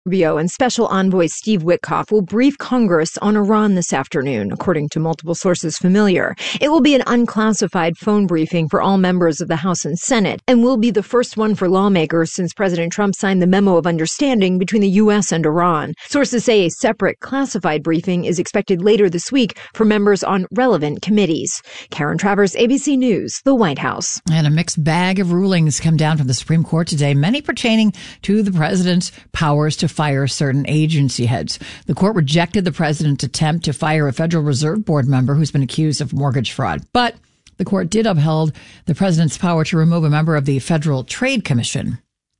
Rubio and Special Envoy Steve Witkoff will brief Congress on Iran this afternoon, according to multiple sources familiar. It will be an unclassified phone briefing for all members of the House and Senate, and will be the first one for lawmakers since President Trump signed the Memo of Understanding between the U.S. and Iran. Sources say a separate classified briefing is expected later this week for members on relevant committees. Karen Travers, ABC News, the White House. And a mixed bag of rulings come down from the Supreme Court today, many pertaining to the president's powers to fire certain agency heads. The court rejected the president's attempt to fire a Federal Reserve Board member who's been accused of mortgage fraud. But the court did uphold the president's power to remove a member of the Federal Trade Commission.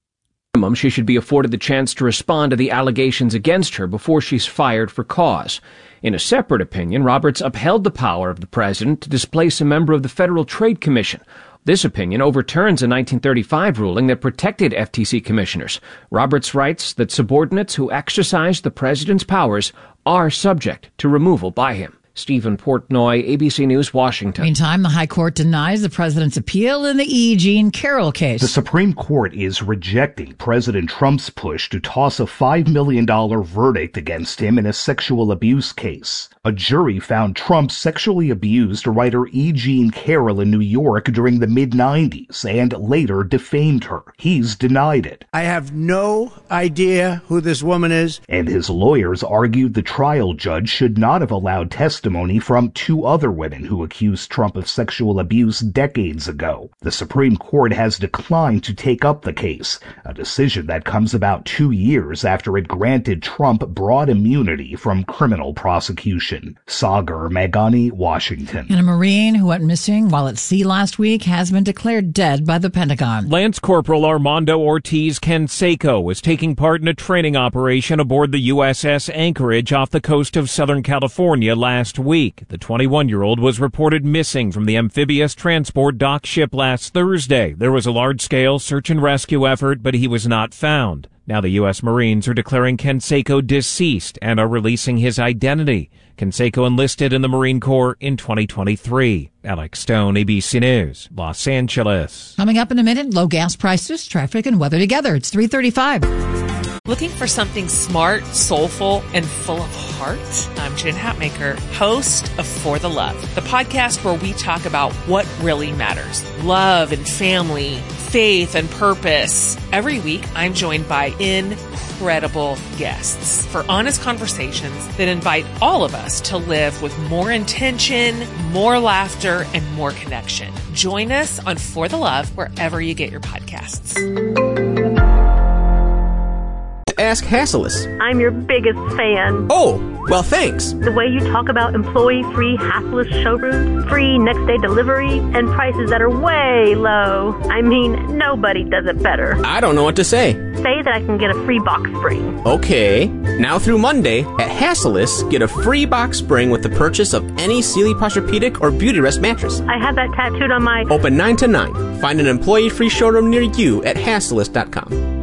She should be afforded the chance to respond to the allegations against her before she's fired for cause. In a separate opinion, Roberts upheld the power of the president to displace a member of the Federal Trade Commission. This opinion overturns a 1935 ruling that protected FTC commissioners. Roberts writes that subordinates who exercise the president's powers are subject to removal by him. Stephen Portnoy, ABC News, Washington. Meantime, the High Court denies the president's appeal in the E. Jean Carroll case. The Supreme Court is rejecting President Trump's push to toss a $5 million verdict against him in a sexual abuse case. A jury found Trump sexually abused writer E. Jean Carroll in New York during the mid-'90s and later defamed her. He's denied it. I have no idea who this woman is. And his lawyers argued the trial judge should not have allowed testimony from two other women who accused Trump of sexual abuse decades ago. The Supreme Court has declined to take up the case, a decision that comes about 2 years after it granted Trump broad immunity from criminal prosecution. Sagar Meghani, Washington. And a Marine who went missing while at sea last week has been declared dead by the Pentagon. Lance Corporal Armando Ortiz Canseco was taking part in a training operation aboard the USS Anchorage off the coast of Southern California last week. The 21-year-old was reported missing from the amphibious transport dock ship last Thursday. There was a large-scale search and rescue effort, but he was not found. Now the U.S. Marines are declaring Canseco deceased and are releasing his identity. Canseco enlisted in the Marine Corps in 2023. Alex Stone, ABC News, Los Angeles. Coming up in a minute, low gas prices, traffic, and weather together. It's 3:35. Looking for something smart, soulful, and full of heart? I'm Jen Hatmaker, host of For the Love, the podcast where we talk about what really matters. Love and family, faith and purpose. Every week, I'm joined by incredible guests for honest conversations that invite all of us to live with more intention, more laughter, and more connection. Join us on For the Love wherever you get your podcasts. Ask Hassellus. I'm your biggest fan. Oh, well, thanks. The way you talk about employee-free Hassellus showrooms, free next-day delivery, and prices that are way low. I mean, nobody does it better. I don't know what to say. Say that I can get a free box spring. Okay. Now through Monday, at Hassellus, get a free box spring with the purchase of any Sealy Posturepedic or Beautyrest mattress. I have that tattooed on my... Open 9 to 9. Find an employee-free showroom near you at Hassellus.com.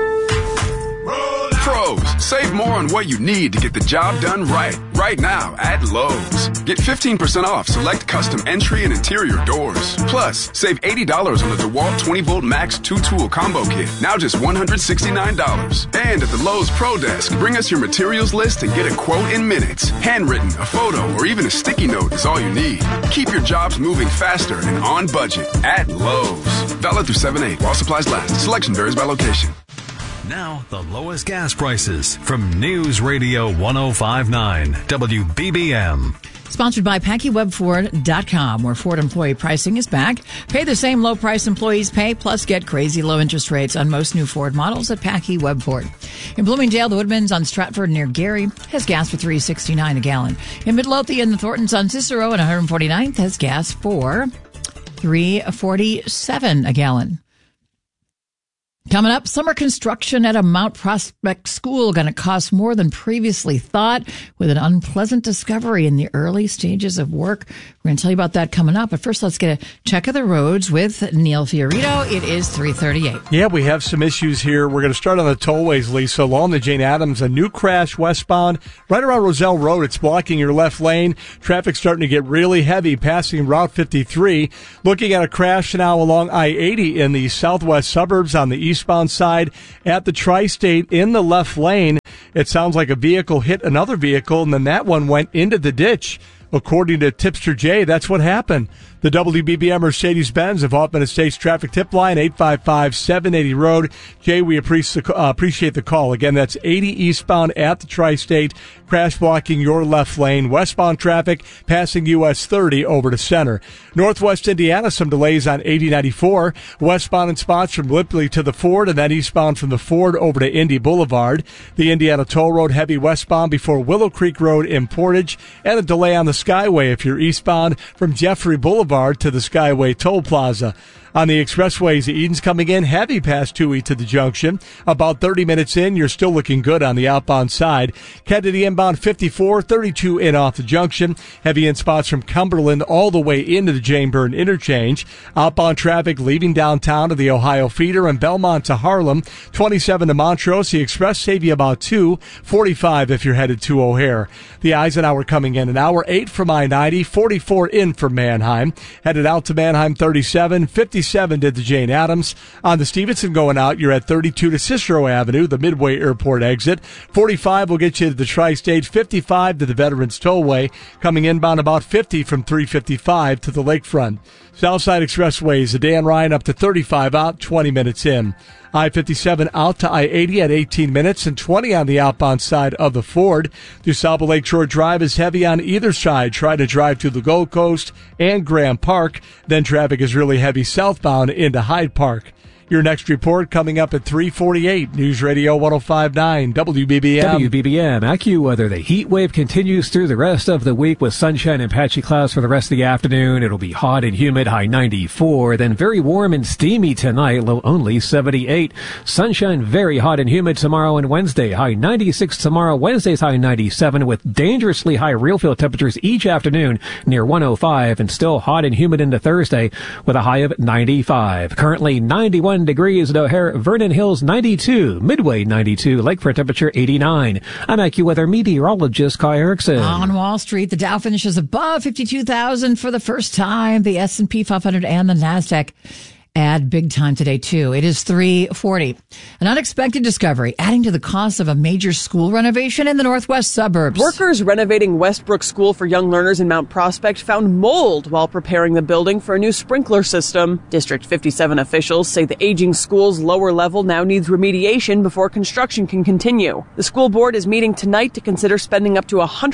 Save more on what you need to get the job done right now at Lowe's. Get 15% off select custom entry and interior doors. Plus, save $80 on the DeWalt 20-volt Max 2-tool combo kit, now just $169. And at the Lowe's Pro Desk, bring us your materials list and get a quote in minutes. Handwritten, a photo, or even a sticky note is all you need. Keep your jobs moving faster and on budget at Lowe's. Valid through 7/8 while supplies last. Selection varies by location. Now, the lowest gas prices from News Radio 105.9 WBBM. Sponsored by PackyWebFord.com, where Ford employee pricing is back. Pay the same low price employees pay, plus get crazy low interest rates on most new Ford models at Packy Web Ford. In Bloomingdale, the Woodmans on Stratford near Gary has gas for $3.69 a gallon. In Midlothian, the Thorntons on Cicero and 149th has gas for $3.47 a gallon. Coming up, summer construction at a Mount Prospect school going to cost more than previously thought, with an unpleasant discovery in the early stages of work. We're going to tell you about that coming up. But first, let's get a check of the roads with Neil Fiorito. It is 3:38. Yeah, we have some issues here. We're going to start on the tollways, Lisa. Along the Jane Addams, a new crash westbound right around Roselle Road. It's blocking your left lane. Traffic starting to get really heavy, passing Route 53. Looking at a crash now along I-80 in the southwest suburbs on the east eastbound side at the Tri-State in the left lane. It sounds like a vehicle hit another vehicle, and then that one went into the ditch. According to Tipster Jay, that's what happened. The WBBM Mercedes-Benz of Hoffman Estates traffic tip line, 855-780 Road. Jay, we appreciate the call. Again, that's 80 eastbound at the Tri-State, crash blocking your left lane. Westbound traffic passing US 30 over to Center. Northwest Indiana, some delays on 8094. Westbound in spots from Ripley to the Ford, and then eastbound from the Ford over to Indy Boulevard. The Indiana Toll Road heavy westbound before Willow Creek Road in Portage, and a delay on the Skyway if you're eastbound from Jeffrey Boulevard to the Skyway Toll Plaza. On the expressways, Eden's coming in heavy past Toohey to the junction. About 30 minutes in, you're still looking good on the outbound side. Kennedy inbound 54, 32 in off the junction. Heavy in spots from Cumberland all the way into the Jane Byrne interchange. Outbound traffic leaving downtown to the Ohio feeder and Belmont to Harlem. 27 to Montrose. The express save you about 2. 45 if you're headed to O'Hare. The Eisenhower coming in an hour 8 from I-90, 44 in from Manheim. Headed out to Manheim 37, 57 did the Jane Addams. On the Stevenson going out, you're at 32 to Cicero Avenue, the Midway Airport exit. 45 will get you to the Tri-State, 55 to the Veterans Tollway. Coming inbound about 50 from 355 to the Lakefront. Southside Expressways, the Dan Ryan up to 35 out, 20 minutes in. I-57 out to I-80 at 18 minutes and 20 on the outbound side of the Ford. DuSable Lakeshore Drive is heavy on either side, trying to drive to the Gold Coast and Graham Park. Then traffic is really heavy southbound into Hyde Park. Your next report coming up at 3:48. News Radio 105.9 WBBM. WBBM AccuWeather. The heat wave continues through the rest of the week with sunshine and patchy clouds for the rest of the afternoon. It'll be hot and humid, high 94. Then very warm and steamy tonight, low only 78. Sunshine, very hot and humid tomorrow and Wednesday, high 96 tomorrow. Wednesday's high 97 with dangerously high real field temperatures each afternoon near 105, and still hot and humid into Thursday with a high of 95. Currently 91 degrees at O'Hare, Vernon Hills 92, Midway 92, Lakefront temperature 89. I'm AccuWeather meteorologist Kai Erickson. On Wall Street, the Dow finishes above 52,000 for the first time. The S&P 500 and the NASDAQ add big time today, too. It is 3:40. An unexpected discovery adding to the cost of a major school renovation in the northwest suburbs. Workers renovating Westbrook School for Young Learners in Mount Prospect found mold while preparing the building for a new sprinkler system. District 57 officials say the aging school's lower level now needs remediation before construction can continue. The school board is meeting tonight to consider spending up to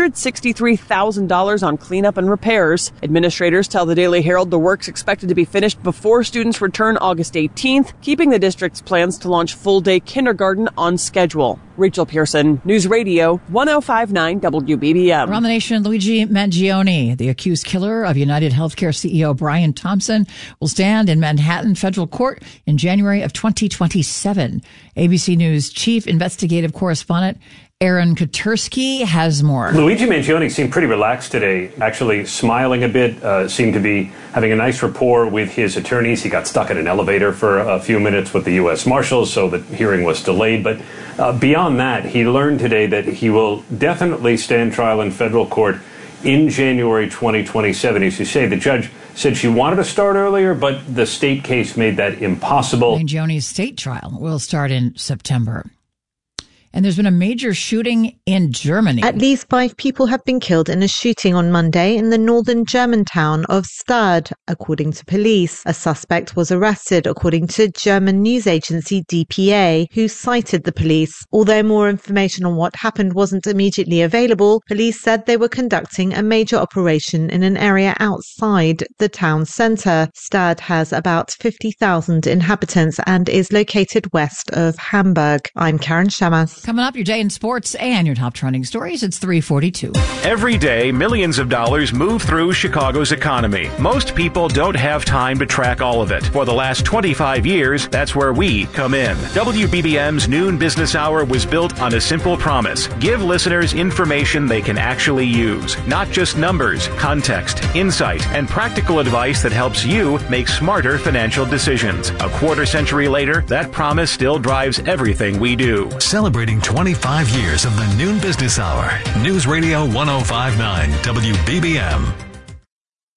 $163,000 on cleanup and repairs. Administrators tell the Daily Herald the work's expected to be finished before students return August 18th, keeping the district's plans to launch full-day kindergarten on schedule. Rachel Pearson, News Radio 105.9 WBBM. Around the nation, Luigi Mangione, the accused killer of United Healthcare CEO Brian Thompson, will stand in Manhattan federal court in January of 2027. ABC News chief investigative correspondent Aaron Katersky has more. Luigi Mangione seemed pretty relaxed today, actually smiling a bit, seemed to be having a nice rapport with his attorneys. He got stuck in an elevator for a few minutes with the U.S. Marshals, so the hearing was delayed. But beyond that, he learned today that he will definitely stand trial in federal court in January 2027. As you say, the judge said she wanted to start earlier, but the state case made that impossible. Mangione's state trial will start in September. And there's been a major shooting in Germany. At least 5 people have been killed in a shooting on Monday in the northern German town of Stade, according to police. A suspect was arrested, according to German news agency DPA, who cited the police. Although more information on what happened wasn't immediately available, police said they were conducting a major operation in an area outside the town centre. Stade has about 50,000 inhabitants and is located west of Hamburg. I'm Karen Shamas. Coming up, your day in sports and your top trending stories. It's 3:42. Every day, millions of dollars move through Chicago's economy. Most people don't have time to track all of it. For the last 25 years, that's where we come in. WBBM's Noon Business Hour was built on a simple promise. Give listeners information they can actually use. Not just numbers, context, insight, and practical advice that helps you make smarter financial decisions. A quarter century later, that promise still drives everything we do. Celebrating 25 years of the Noon Business Hour. News Radio 105.9 WBBM.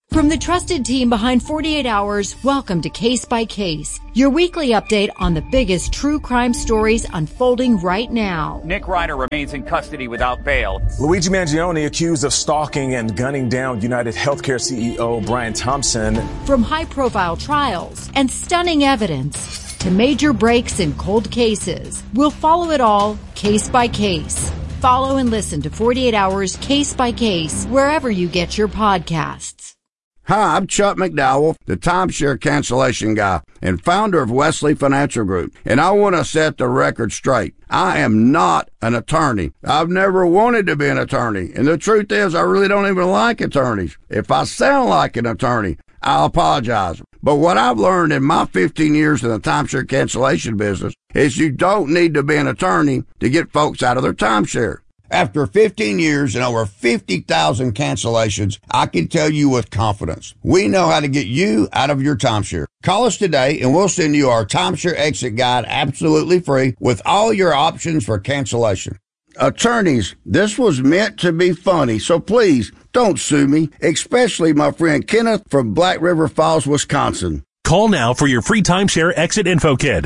From the trusted team behind 48 Hours, welcome to Case by Case, your weekly update on the biggest true crime stories unfolding right now. Nick Ryder remains in custody without bail. Luigi Mangione accused of stalking and gunning down United Healthcare CEO Brian Thompson. From high-profile trials and stunning evidence to major breaks in cold cases, we'll follow it all case by case. Follow and listen to 48 Hours Case by Case wherever you get your podcasts. Hi, I'm Chuck McDowell, the timeshare cancellation guy and founder of Wesley Financial Group, and I want to set the record straight. I am not an attorney. I've never wanted to be an attorney, and the truth is I really don't even like attorneys. If I sound like an attorney, I apologize. But what I've learned in my 15 years in the timeshare cancellation business is you don't need to be an attorney to get folks out of their timeshare. After 15 years and over 50,000 cancellations, I can tell you with confidence, we know how to get you out of your timeshare. Call us today and we'll send you our timeshare exit guide absolutely free with all your options for cancellation. Attorneys, this was meant to be funny, so please don't sue me, especially my friend Kenneth from Black River Falls, Wisconsin. Call now for your free timeshare exit info kit.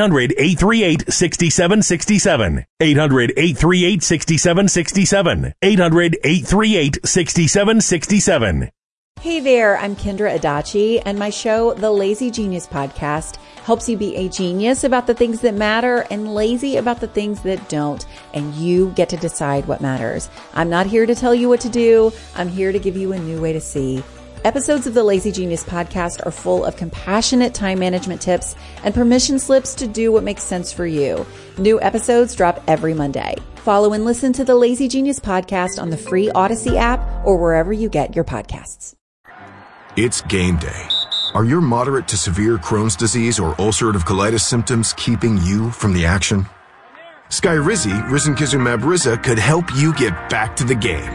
800-838-6767. 800-838-6767. 800-838-6767. Hey there, I'm Kendra Adachi, and my show, The Lazy Genius Podcast, helps you be a genius about the things that matter and lazy about the things that don't, and you get to decide what matters. I'm not here to tell you what to do. I'm here to give you a new way to see. Episodes of the Lazy Genius Podcast are full of compassionate time management tips and permission slips to do what makes sense for you. New episodes drop every Monday. Follow and listen to the Lazy Genius Podcast on the free Odyssey app or wherever you get your podcasts. It's game day. Are your moderate to severe Crohn's disease or ulcerative colitis symptoms keeping you from the action? Skyrizi, risankizumab Riza, could help you get back to the game.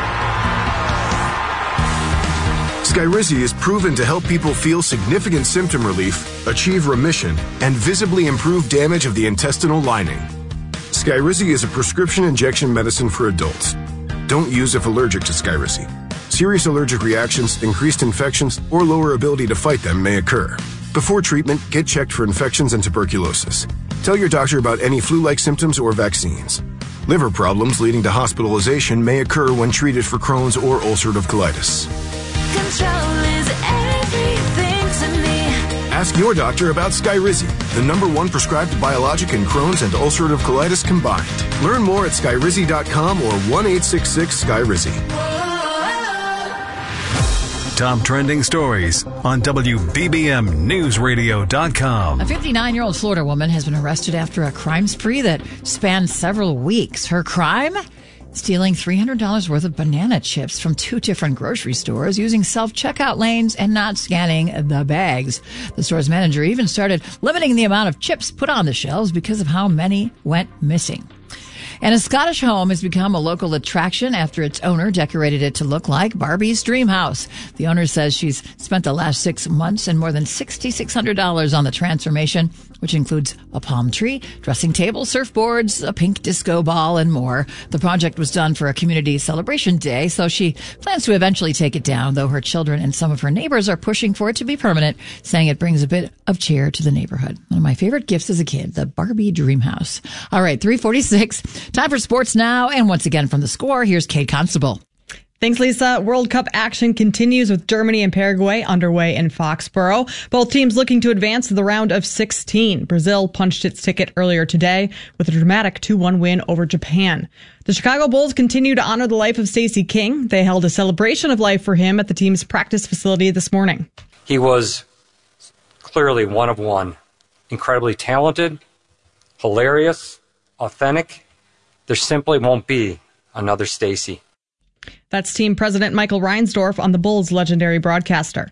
Skyrizi is proven to help people feel significant symptom relief, achieve remission, and visibly improve damage of the intestinal lining. Skyrizi is a prescription injection medicine for adults. Don't use if allergic to Skyrizi. Serious allergic reactions, increased infections, or lower ability to fight them may occur. Before treatment, get checked for infections and tuberculosis. Tell your doctor about any flu-like symptoms or vaccines. Liver problems leading to hospitalization may occur when treated for Crohn's or ulcerative colitis. Control is everything to me. Ask your doctor about Skyrizi, the #1 prescribed biologic in Crohn's and ulcerative colitis combined. Learn more at Skyrizi.com or 1-866-SKYRIZI. Top trending stories on WBBMNewsRadio.com. A 59-year-old Florida woman has been arrested after a crime spree that spanned several weeks. Her crime? Stealing $300 worth of banana chips from 2 different grocery stores using self-checkout lanes and not scanning the bags. The store's manager even started limiting the amount of chips put on the shelves because of how many went missing. And a Scottish home has become a local attraction after its owner decorated it to look like Barbie's dream house. The owner says she's spent the last 6 months and more than $6,600 on the transformation, which includes a palm tree, dressing table, surfboards, a pink disco ball, and more. The project was done for a community celebration day, so she plans to eventually take it down, though her children and some of her neighbors are pushing for it to be permanent, saying it brings a bit of cheer to the neighborhood. One of my favorite gifts as a kid, the Barbie dream house. All right, 3:46. Time for sports now, and once again from the Score, here's Kate Constable. Thanks, Lisa. World Cup action continues with Germany and Paraguay underway in Foxborough. Both teams looking to advance to the round of 16. Brazil punched its ticket earlier today with a dramatic 2-1 win over Japan. The Chicago Bulls continue to honor the life of Stacey King. They held a celebration of life for him at the team's practice facility this morning. He was clearly one of one. Incredibly talented, hilarious, authentic. There simply won't be another Stacey. That's team president Michael Reinsdorf on the Bulls' legendary broadcaster.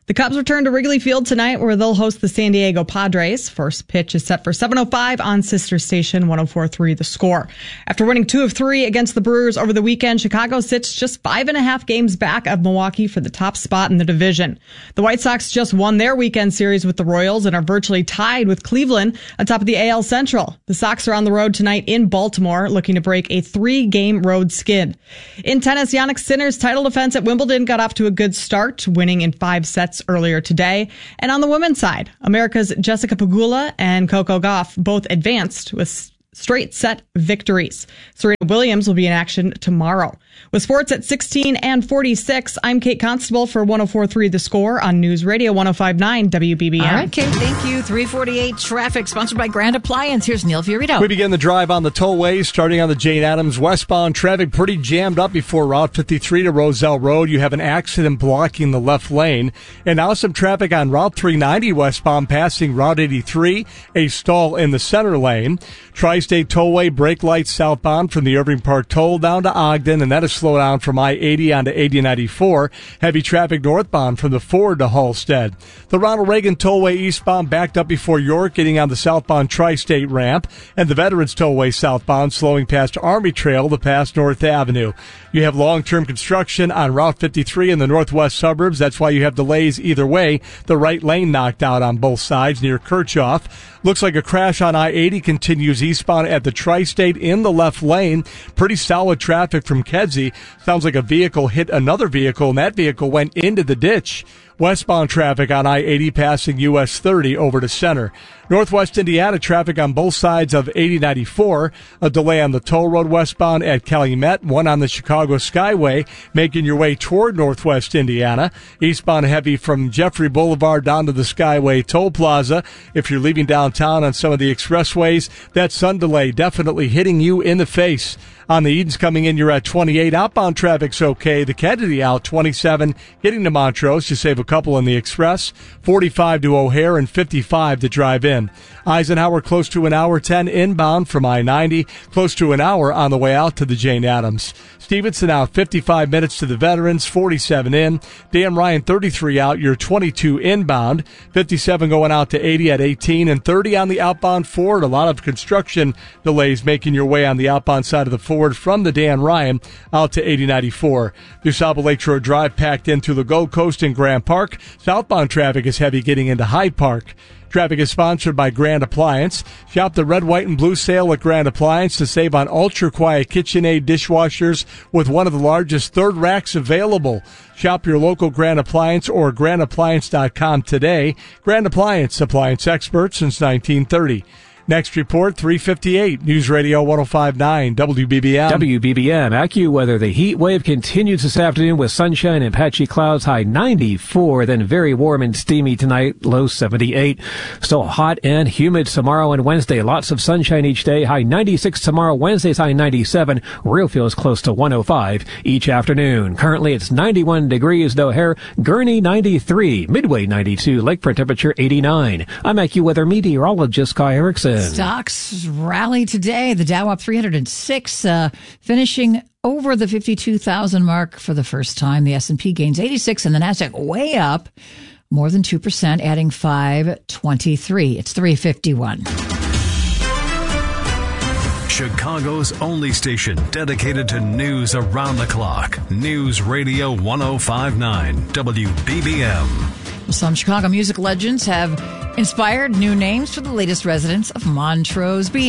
The Cubs return to Wrigley Field tonight where they'll host the San Diego Padres. First pitch is set for 7:05 on sister station 104.3 The Score. After winning 2 of 3 against the Brewers over the weekend, Chicago sits just 5.5 games back of Milwaukee for the top spot in the division. The White Sox just won their weekend series with the Royals and are virtually tied with Cleveland atop of the AL Central. The Sox are on the road tonight in Baltimore looking to break a 3-game road skid. In tennis, Jannik Sinner's title defense at Wimbledon got off to a good start, winning in 5 sets earlier today. And on the women's side, America's Jessica Pegula and Coco Gauff both advanced with straight set victories. Serena Williams will be in action tomorrow. With sports at 16 and 46, I'm Kate Constable for 104.3 The Score on News Radio 105.9 WBBM. All right, Kate, thank you. 348 traffic sponsored by Grand Appliance. Here's Neil Fiorito. We begin the drive on the tollway, starting on the Jane Addams westbound. Traffic pretty jammed up before Route 53 to Roselle Road. You have an accident blocking the left lane. And now some traffic on Route 390 westbound passing Route 83, a stall in the center lane. Tri-State Tollway, brake lights southbound from the Irving Park Toll down to Ogden, and that is slowed down from I-80 onto 8094. Heavy traffic northbound from the Ford to Halstead. The Ronald Reagan Tollway eastbound backed up before York, getting on the southbound Tri-State ramp, and the Veterans Tollway southbound slowing past Army Trail to pass North Avenue. You have long-term construction on Route 53 in the northwest suburbs. That's why you have delays either way. The right lane knocked out on both sides near Kirchhoff. Looks like a crash on I-80 continues eastbound at the Tri-State in the left lane. Pretty solid traffic from Kedzie. Sounds like a vehicle hit another vehicle, and that vehicle went into the ditch. Westbound traffic on I-80 passing US 30 over to Center. Northwest Indiana traffic on both sides of 8094. A delay on the toll road westbound at Calumet, one on the Chicago Skyway, making your way toward Northwest Indiana. Eastbound heavy from Jeffrey Boulevard down to the Skyway Toll Plaza. If you're leaving downtown on some of the expressways, that sun delay definitely hitting you in the face. On the Edens coming in, you're at 28. Outbound traffic's okay. The Kennedy out 27, getting to Montrose. You save a couple in the Express. 45 to O'Hare and 55 to drive in. Eisenhower close to an hour 10 inbound from I-90. Close to an hour on the way out to the Jane Addams. Stevenson out 55 minutes to the Veterans, 47 in. Dan Ryan 33 out, you're 22 inbound. 57 going out to 80 at 18 and 30 on the outbound Ford. A lot of construction delays making your way on the outbound side of the Ford from the Dan Ryan out to 8094. DuSable Lakeshore Drive packed into the Gold Coast in Grant Park. Southbound traffic is heavy getting into Hyde Park. Traffic is sponsored by Grand Appliance. Shop the red, white, and blue sale at Grand Appliance to save on ultra-quiet KitchenAid dishwashers with one of the largest third racks available. Shop your local Grand Appliance or grandappliance.com today. Grand Appliance, appliance experts since 1930. Next report, 3:58, News Radio 105.9, WBBM. WBBM, AccuWeather. The heat wave continues this afternoon with sunshine and patchy clouds, high 94, then very warm and steamy tonight, low 78. Still hot and humid tomorrow and Wednesday. Lots of sunshine each day, high 96 tomorrow, Wednesday's high 97. Real feels close to 105 each afternoon. Currently it's 91 degrees, O'Hare, Gurney 93, Midway 92, Lakefront temperature 89. I'm AccuWeather meteorologist Kai Erickson. Stocks rally today. The Dow up 306, finishing over the 52,000 mark for the first time. The S&P gains 86 and the Nasdaq way up more than 2%, adding 523. It's 351. Chicago's only station dedicated to news around the clock. News Radio 105.9 WBBM. Some Chicago music legends have inspired new names for the latest residents of Montrose Beach.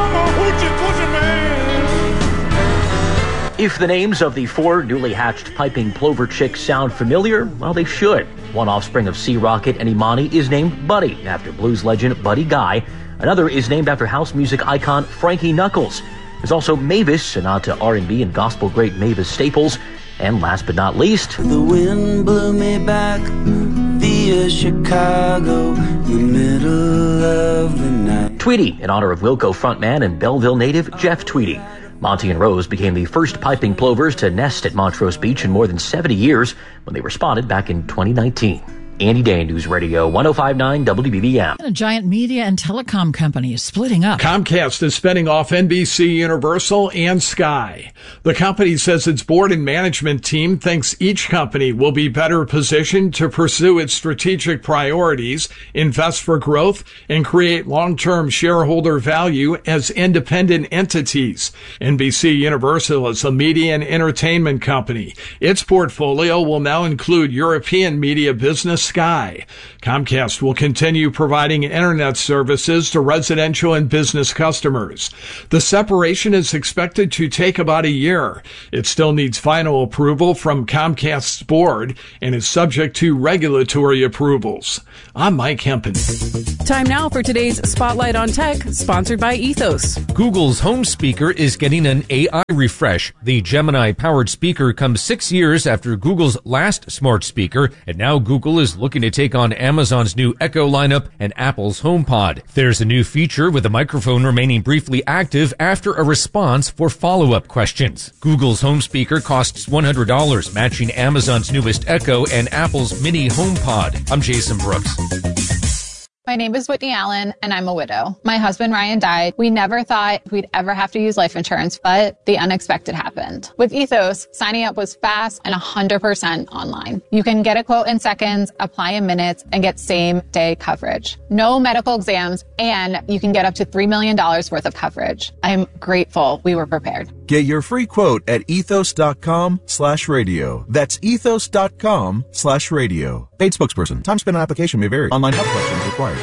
If the names of the 4 newly hatched piping plover chicks sound familiar, well, they should. One offspring of Sea Rocket and Imani is named Buddy, after blues legend Buddy Guy. Another is named after house music icon Frankie Knuckles. There's also Mavis, a nod to R&B and gospel great Mavis Staples. And last but not least, the wind blew me back via Chicago, the middle of the night. Tweedy, in honor of Wilco frontman and Belleville native Jeff Tweedy. Monty and Rose became the first piping plovers to nest at Montrose Beach in more than 70 years when they were spotted back in 2019. Andy Day, News Radio 105.9 WBBM. A giant media and telecom company is splitting up. Comcast is spinning off NBC, Universal, and Sky. The company says its board and management team thinks each company will be better positioned to pursue its strategic priorities, invest for growth, and create long-term shareholder value as independent entities. NBC Universal is a media and entertainment company. Its portfolio will now include European media business Sky. Comcast will continue providing internet services to residential and business customers. The separation is expected to take about a year. It still needs final approval from Comcast's board and is subject to regulatory approvals. I'm Mike Hempen. Time now for today's Spotlight on Tech, sponsored by Ethos. Google's home speaker is getting an AI refresh. The Gemini-powered speaker comes 6 years after Google's last smart speaker, and now Google is looking to take on Amazon's new Echo lineup and Apple's HomePod. There's a new feature with the microphone remaining briefly active after a response for follow-up questions. Google's home speaker costs $100, matching Amazon's newest Echo and Apple's mini HomePod. I'm Jason Brooks. My name is Whitney Allen, and I'm a widow. My husband, Ryan, died. We never thought we'd ever have to use life insurance, but the unexpected happened. With Ethos, signing up was fast and 100% online. You can get a quote in seconds, apply in minutes, and get same-day coverage. No medical exams, and you can get up to $3 million worth of coverage. I'm grateful we were prepared. Get your free quote at ethos.com/radio. That's ethos.com/radio. Paid spokesperson. Time spent on application may vary. Online health questions required.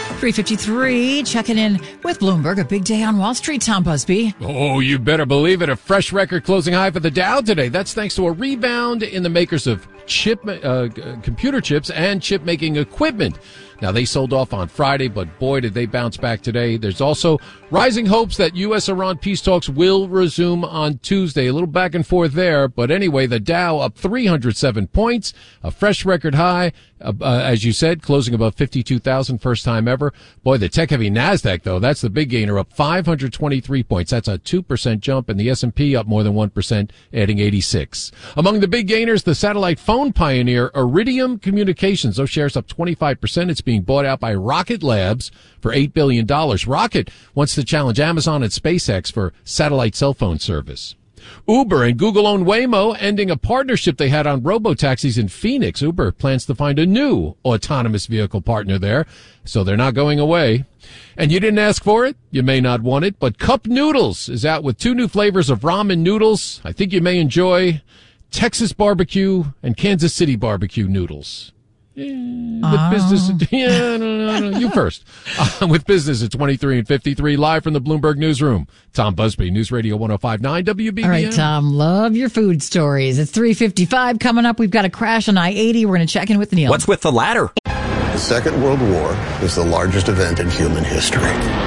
3:53, checking in with Bloomberg. A big day on Wall Street, Tom Busby. Oh, you better believe it. A fresh record closing high for the Dow today. That's thanks to a rebound in the makers of computer chips and chip-making equipment. Now, they sold off on Friday, but boy, did they bounce back today. There's also rising hopes that U.S.-Iran peace talks will resume on Tuesday. A little back and forth there, but anyway, the Dow up 307 points, a fresh record high, as you said, closing above 52,000, first time ever. Boy, the tech-heavy NASDAQ, though, that's the big gainer, up 523 points. That's a 2% jump, and the S&P up more than 1%, adding 86. Among the big gainers, the satellite phone pioneer Iridium Communications. Those shares up 25%. It's being bought out by Rocket Labs for $8 billion. Rocket wants to challenge Amazon and SpaceX for satellite cell phone service. Uber and Google-owned Waymo ending a partnership they had on robotaxis in Phoenix. Uber plans to find a new autonomous vehicle partner there, so they're not going away. And you didn't ask for it, you may not want it, but Cup Noodles is out with 2 new flavors of ramen noodles. I think you may enjoy Texas barbecue and Kansas City barbecue noodles. With business, no, you first. With business at 23 and 53, live from the Bloomberg Newsroom. Tom Busby, News Radio 105.9 WBBM. All right, Tom, love your food stories. It's 3:55 coming up. We've got a crash on I-80. We're going to check in with Neil. What's with the ladder? The Second World War is the largest event in human history.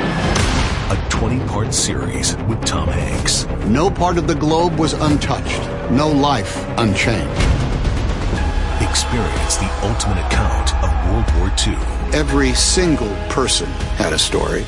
A 20-part series with Tom Hanks. No part of the globe was untouched. No life unchanged. Experience the ultimate account of World War II. Every single person had a story.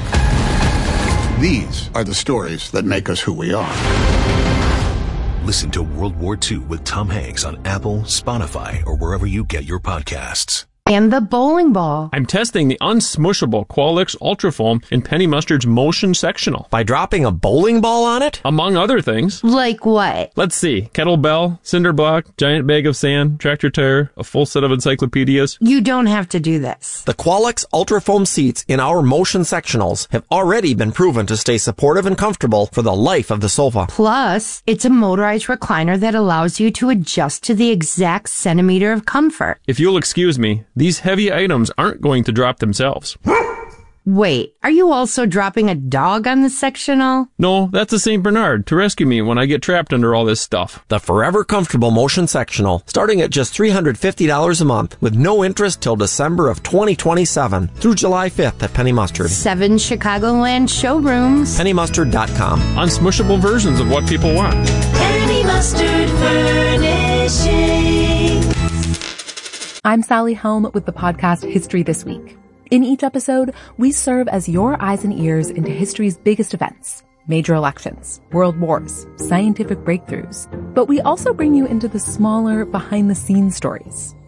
These are the stories that make us who we are. Listen to World War II with Tom Hanks on Apple, Spotify, or wherever you get your podcasts. And the bowling ball. I'm testing the unsmushable Qualix Ultrafoam in Penny Mustard's Motion Sectional. By dropping a bowling ball on it? Among other things. Like what? Let's see. Kettlebell, cinder block, giant bag of sand, tractor tire, a full set of encyclopedias. You don't have to do this. The Qualix Ultrafoam seats in our Motion Sectionals have already been proven to stay supportive and comfortable for the life of the sofa. Plus, it's a motorized recliner that allows you to adjust to the exact centimeter of comfort. If you'll excuse me, these heavy items aren't going to drop themselves. Wait, are you also dropping a dog on the sectional? No, that's a St. Bernard to rescue me when I get trapped under all this stuff. The forever comfortable Motion Sectional, starting at just $350 a month with no interest till December of 2027 through July 5th at Penny Mustard. 7 Chicagoland showrooms. PennyMustard.com. Unsmushable versions of what people want. Penny Mustard Furnishing. I'm Sally Helm with the podcast History This Week. In each episode, we serve as your eyes and ears into history's biggest events, major elections, world wars, scientific breakthroughs. But we also bring you into the smaller, behind-the-scenes stories.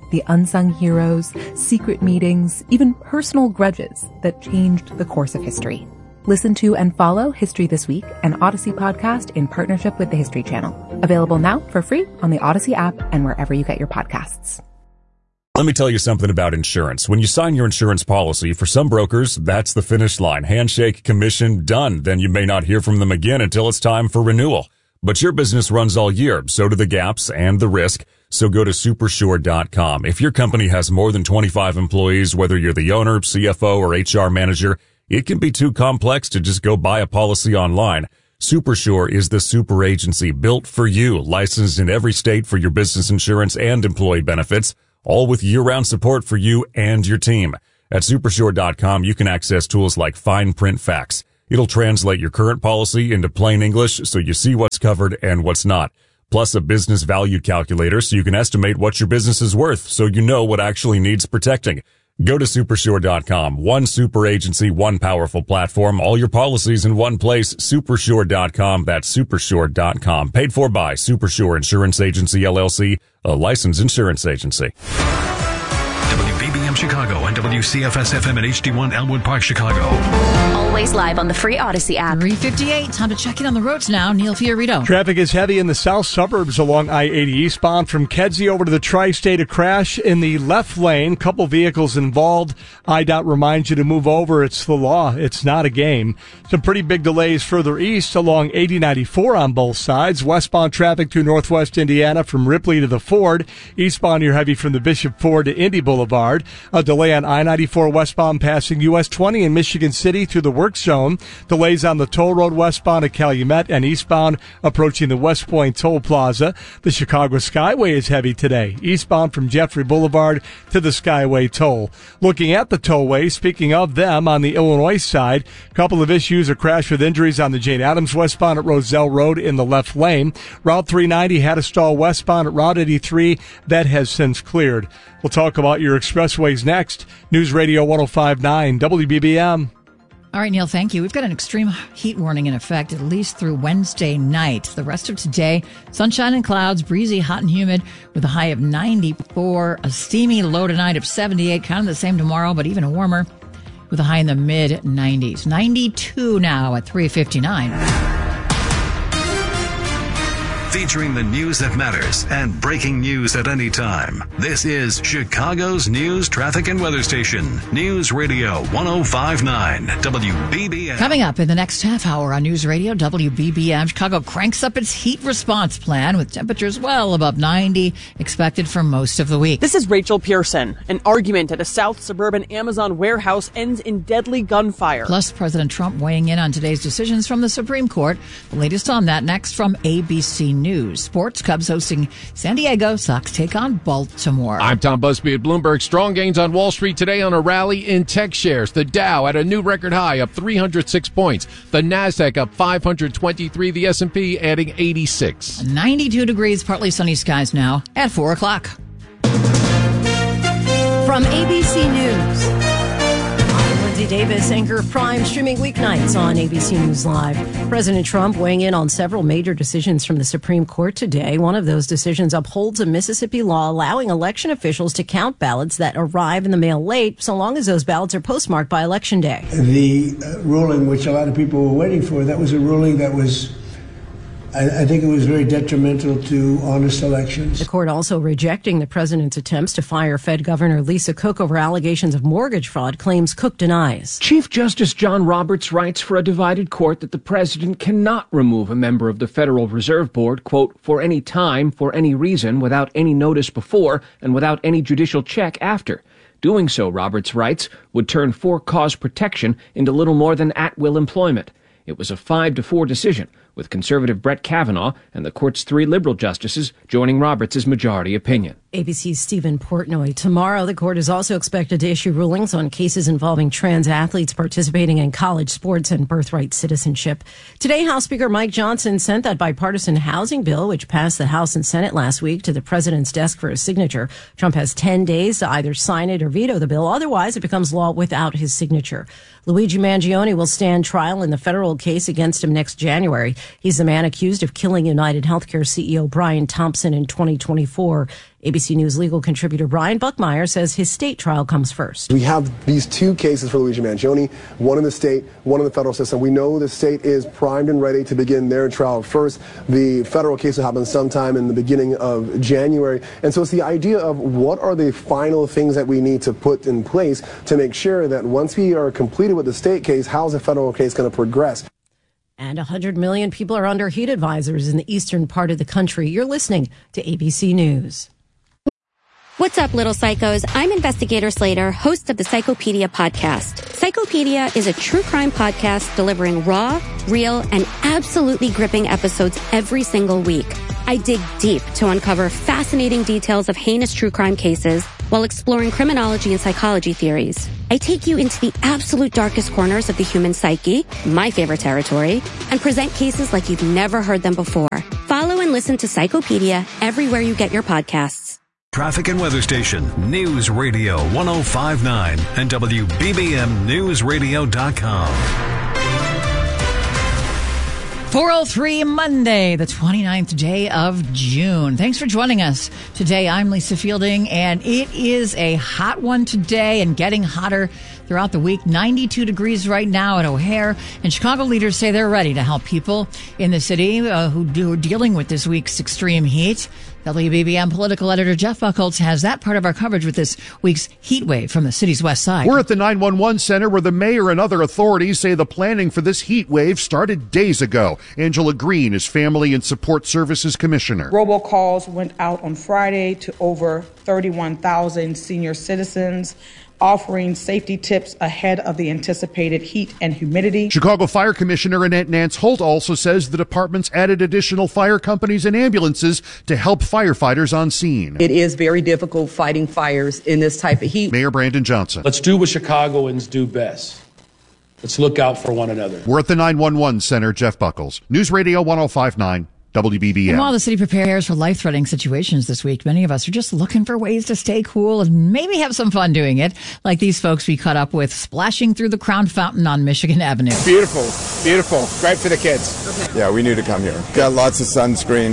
The unsung heroes, secret meetings, even personal grudges that changed the course of history. Listen to and follow History This Week, an Odyssey podcast in partnership with the History Channel. Available now for free on the Odyssey app and wherever you get your podcasts. Let me tell you something about insurance. When you sign your insurance policy, for some brokers, that's the finish line. Handshake, commission, done. Then you may not hear from them again until it's time for renewal. But your business runs all year, so do the gaps and the risk. So go to Supersure.com. If your company has more than 25 employees, whether you're the owner, CFO, or HR manager, it can be too complex to just go buy a policy online. Supersure is the super agency built for you, licensed in every state for your business insurance and employee benefits, all with year-round support for you and your team. At Supersure.com, you can access tools like fine print facts. It'll translate your current policy into plain English so you see what's covered and what's not. Plus a business value calculator so you can estimate what your business is worth so you know what actually needs protecting. Go to Supersure.com. One super agency, one powerful platform, all your policies in one place. Supersure.com. That's Supersure.com. Paid for by Supersure Insurance Agency, LLC, a licensed insurance agency. WBBM Chicago and WCFS-FM and HD1 Elmwood Park, Chicago. Always live on the free Odyssey app. 3:58. Time to check in on the roads now. Neil Fiorito. Traffic is heavy in the south suburbs along I-80 eastbound from Kedzie over to the Tri-State. A crash in the left lane. Couple vehicles involved. IDOT reminds you to move over. It's the law. It's not a game. Some pretty big delays further east along 8094 on both sides. Westbound traffic to northwest Indiana from Ripley to the Ford. Eastbound you're heavy from the Bishop Ford to Indy Boulevard. A delay on I-94 westbound passing US 20 in Michigan City through the work zone. Delays on the toll road westbound at Calumet and eastbound approaching the West Point Toll Plaza. The Chicago Skyway is heavy today, eastbound from Jeffrey Boulevard to the Skyway Toll. Looking at the tollway, speaking of them, on the Illinois side, a couple of issues: a crash with injuries on the Jane Addams westbound at Roselle Road in the left lane. Route 390 had a stall westbound at Route 83. That has since cleared. We'll talk about your expressways next. News Radio 105.9 WBBM. All right, Neil, thank you. We've got an extreme heat warning in effect at least through Wednesday night. The rest of today, sunshine and clouds, breezy, hot and humid with a high of 94, a steamy low tonight of 78, kind of the same tomorrow, but even warmer with a high in the mid-90s. 92 now at 3:59. Featuring the news that matters and breaking news at any time. This is Chicago's news, traffic, and weather station. News Radio 105.9 WBBM. Coming up in the next half hour on News Radio WBBM, Chicago cranks up its heat response plan with temperatures well above 90 expected for most of the week. This is Rachel Pearson. An argument at a south suburban Amazon warehouse ends in deadly gunfire. Plus, President Trump weighing in on today's decisions from the Supreme Court. The latest on that next from ABC News. Sports, Cubs hosting San Diego. Sox take on Baltimore. I'm Tom Busby at Bloomberg. Strong gains on Wall Street today on a rally in tech shares. The Dow at a new record high, up 306 points. The Nasdaq up 523. The S&P adding 86. 92 degrees, partly sunny skies now at 4 o'clock. From ABC News, Lindsay Davis, anchor of Prime, streaming weeknights on ABC News Live. President Trump weighing in on several major decisions from the Supreme Court today. One of those decisions upholds a Mississippi law allowing election officials to count ballots that arrive in the mail late, so long as those ballots are postmarked by Election Day. The ruling, which a lot of people were waiting for, that was a ruling that was, I think it was very detrimental to honest elections. The court also rejecting the president's attempts to fire Fed Governor Lisa Cook over allegations of mortgage fraud, claims Cook denies. Chief Justice John Roberts writes for a divided court that the president cannot remove a member of the Federal Reserve Board, quote, for any time, for any reason, without any notice before, and without any judicial check after. Doing so, Roberts writes, would turn for-cause protection into little more than at-will employment. It was a 5-4 decision, with conservative Brett Kavanaugh and the court's 3 liberal justices joining Roberts' majority opinion. ABC's Stephen Portnoy. Tomorrow, the court is also expected to issue rulings on cases involving trans athletes participating in college sports and birthright citizenship. Today, House Speaker Mike Johnson sent that bipartisan housing bill, which passed the House and Senate last week, to the president's desk for a signature. Trump has 10 days to either sign it or veto the bill. Otherwise, it becomes law without his signature. Luigi Mangione will stand trial in the federal case against him next January. He's the man accused of killing United Healthcare CEO Brian Thompson in 2024. ABC News legal contributor Brian Buckmeyer says his state trial comes first. We have these two cases for Luigi Mangione, one in the state, one in the federal system. We know the state is primed and ready to begin their trial first. The federal case will happen sometime in the beginning of January. And so it's the idea of what are the final things that we need to put in place to make sure that once we are completed with the state case, how's the federal case going to progress? And 100 million people are under heat advisories in the eastern part of the country. You're listening to ABC News. What's up, little psychos? I'm Investigator Slater, host of the Psychopedia podcast. Psychopedia is a true crime podcast delivering raw, real, and absolutely gripping episodes every single week. I dig deep to uncover fascinating details of heinous true crime cases while exploring criminology and psychology theories. I take you into the absolute darkest corners of the human psyche, my favorite territory, and present cases like you've never heard them before. Follow and listen to Psychopedia everywhere you get your podcasts. Traffic and weather station, News Radio 105.9 and WBBMNewsRadio.com. 4:03 Monday, the 29th day of June. Thanks for joining us. Today, I'm Lisa Fielding, and it is a hot one today and getting hotter throughout the week. 92 degrees right now at O'Hare, and Chicago leaders say they're ready to help people in the city who are dealing with this week's extreme heat. WBBM political editor Jeff Buckholz has that part of our coverage with this week's heat wave from the city's west side. We're at the 911 center where the mayor and other authorities say the planning for this heat wave started days ago. Angela Green is Family and Support Services Commissioner. Robocalls went out on Friday to over 31,000 senior citizens, offering safety tips ahead of the anticipated heat and humidity. Chicago Fire Commissioner Annette Nance Holt also says the department's added additional fire companies and ambulances to help firefighters on scene. It is very difficult fighting fires in this type of heat. Mayor Brandon Johnson. Let's do what Chicagoans do best. Let's look out for one another. We're at the 911 center. Jeff Buckholz, News Radio 105.9. WBBM. And while the city prepares for life-threatening situations this week, many of us are just looking for ways to stay cool and maybe have some fun doing it, like these folks we caught up with splashing through the Crown Fountain on Michigan Avenue. Beautiful, beautiful. Great for the kids. Okay. Yeah, we knew to come here. Got lots of sunscreen.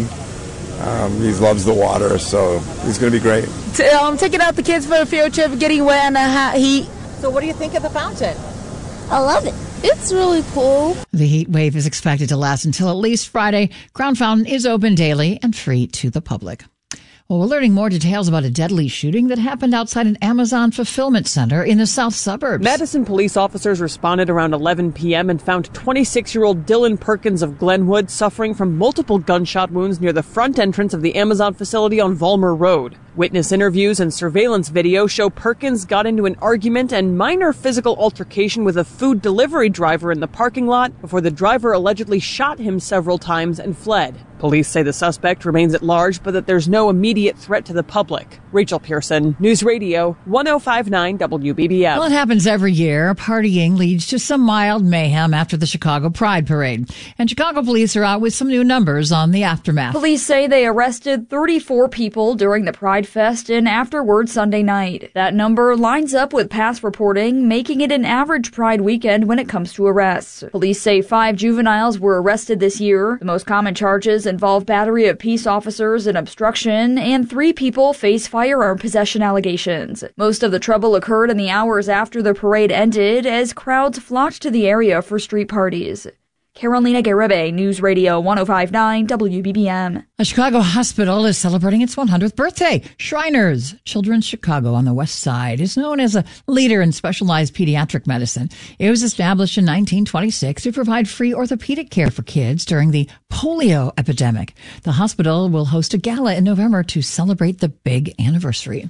He loves the water, so he's going to be great. Taking out the kids for a field trip, getting wet in the hot heat. So what do you think of the fountain? I love it. It's really cool. The heat wave is expected to last until at least Friday. Crown Fountain is open daily and free to the public. Well, we're learning more details about a deadly shooting that happened outside an Amazon fulfillment center in the south suburbs. Madison police officers responded around 11 p.m. and found 26-year-old Dylan Perkins of Glenwood suffering from multiple gunshot wounds near the front entrance of the Amazon facility on Vollmer Road. Witness interviews and surveillance video show Perkins got into an argument and minor physical altercation with a food delivery driver in the parking lot before the driver allegedly shot him several times and fled. Police say the suspect remains at large, but that there's no immediate threat to the public. Rachel Pearson, News Radio 105.9 WBBM. Well, it happens every year. Partying leads to some mild mayhem after the Chicago Pride Parade. And Chicago police are out with some new numbers on the aftermath. Police say they arrested 34 people during the Pride Fest and afterward Sunday night. That number lines up with past reporting, making it an average Pride weekend when it comes to arrests. Police say 5 juveniles were arrested this year. The most common charges involve battery of peace officers and obstruction, and 3 people face firearm possession allegations. Most of the trouble occurred in the hours after the parade ended as crowds flocked to the area for street parties. Carolina Garebe, News Radio 105.9 WBBM. A Chicago hospital is celebrating its 100th birthday. Shriners Children's Chicago on the west side is known as a leader in specialized pediatric medicine. It was established in 1926 to provide free orthopedic care for kids during the polio epidemic. The hospital will host a gala in November to celebrate the big anniversary.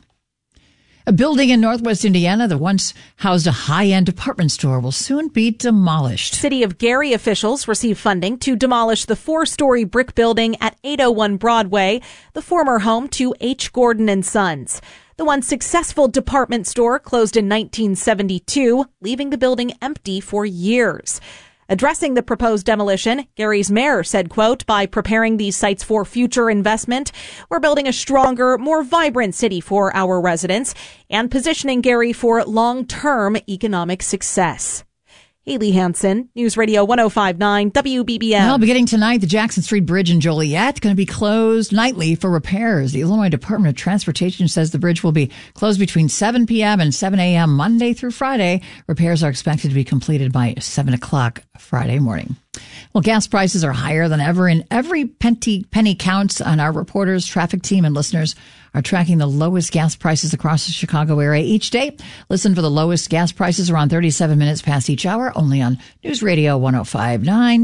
A building in northwest Indiana that once housed a high-end department store will soon be demolished. City of Gary officials received funding to demolish the 4-story brick building at 801 Broadway, the former home to H. Gordon & Sons. The once successful department store closed in 1972, leaving the building empty for years. Addressing the proposed demolition, Gary's mayor said, quote, "By preparing these sites for future investment, we're building a stronger, more vibrant city for our residents and positioning Gary for long-term economic success." Haley Hansen, News Radio 105.9 WBBM. Well, beginning tonight, the Jackson Street Bridge in Joliet going to be closed nightly for repairs. The Illinois Department of Transportation says the bridge will be closed between 7 p.m. and 7 a.m. Monday through Friday. Repairs are expected to be completed by 7 o'clock Friday morning. Well, gas prices are higher than ever, and every penny counts. On our reporters, traffic team, and listeners are tracking the lowest gas prices across the Chicago area each day. Listen for the lowest gas prices around 37 minutes past each hour, only on News Radio 105.9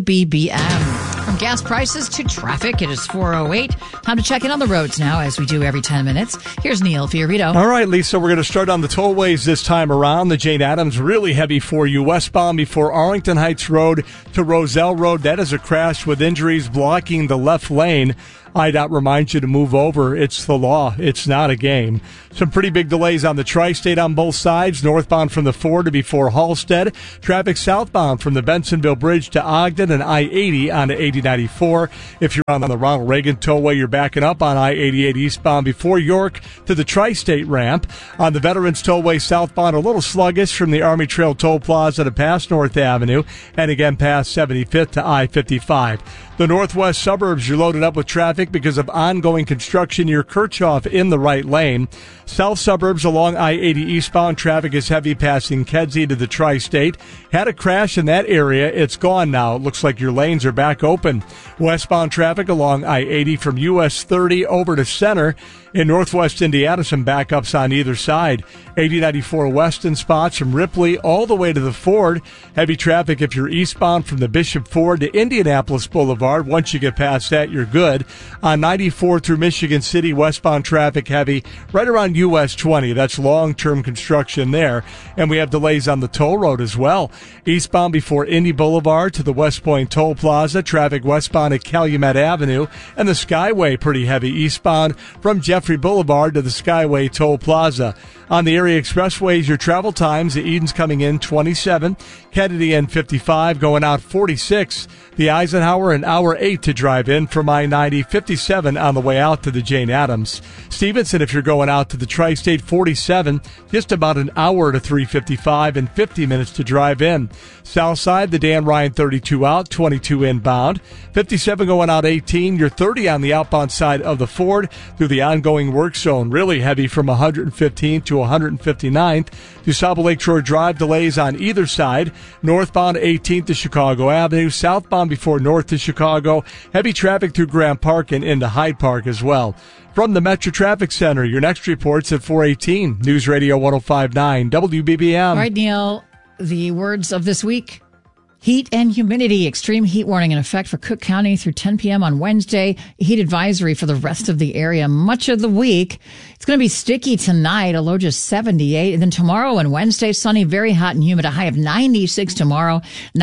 WBBM. From gas prices to traffic, it is 4:08. Time to check in on the roads now, as we do every 10 minutes. Here's Neil Fiorito. All right, Lisa, we're going to start on the tollways this time around. The Jane Addams really heavy for you. Westbound before Arlington Heights Road to Roselle Road. That is a crash with injuries blocking the left lane. IDOT reminds you to move over. It's the law. It's not a game. Some pretty big delays on the Tri-State on both sides. Northbound from the Ford to before Halstead. Traffic southbound from the Bensonville Bridge to Ogden and I-80 onto 8094. If you're on the Ronald Reagan Tollway, you're backing up on I-88 eastbound before York to the Tri-State ramp. On the Veterans Tollway southbound, a little sluggish from the Army Trail Toll Plaza to past North Avenue and again past 75th to I-55. The northwest suburbs, you're loaded up with traffic because of ongoing construction near Kirchhoff in the right lane. South suburbs along I-80 eastbound, traffic is heavy passing Kedzie to the Tri-State. Had a crash in that area. It's gone now. It looks like your lanes are back open. Westbound traffic along I-80 from US 30 over to Center. In northwest Indiana, some backups on either side. 8094 west in spots from Ripley all the way to the Ford. Heavy traffic if you're eastbound from the Bishop Ford to Indianapolis Boulevard. Once you get past that, you're good. On 94 through Michigan City, westbound traffic heavy right around US 20. That's long-term construction there. And we have delays on the toll road as well. Eastbound before Indy Boulevard to the West Point Toll Plaza. Traffic westbound at Calumet Avenue. And the Skyway pretty heavy eastbound from Jeffrey Boulevard to the Skyway Toll Plaza. On the area expressways, your travel times, the Eden's coming in 27, Kennedy in 55, going out 46. The Eisenhower an hour 8 to drive in from I-90, 57 on the way out to the Jane Addams. Stevenson, if you're going out to the Tri-State, 47, just about an hour to 355 and 50 minutes to drive in. Southside, the Dan Ryan 32 out, 22 inbound. 57 going out 18, you're 30 on the outbound side of the Ford through the ongoing work zone. Really heavy from 115th to 159th. DuSable Lake Shore Drive, delays on either side. Northbound 18th to Chicago Avenue. Southbound before North to Chicago. Heavy traffic through Grant Park and into Hyde Park as well. From the Metro Traffic Center, your next report's at 4:18. News Radio 105.9 WBBM. All right, Neil, the words of this week. Heat and humidity. Extreme heat warning in effect for Cook County through 10 p.m. on Wednesday. Heat advisory for the rest of the area much of the week. It's going to be sticky tonight, a low just 78. And then tomorrow and Wednesday, sunny, very hot and humid, a high of 96 tomorrow,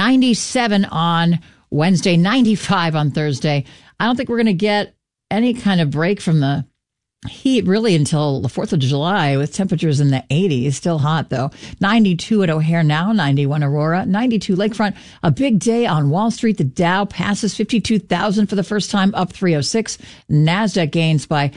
97 on Wednesday, 95 on Thursday. I don't think we're going to get any kind of break from the heat really until the 4th of July with temperatures in the 80s. Still hot though. 92 at O'Hare now, 91 Aurora, 92 Lakefront. A big day on Wall Street. The Dow passes 52,000 for the first time, up 306. NASDAQ gains by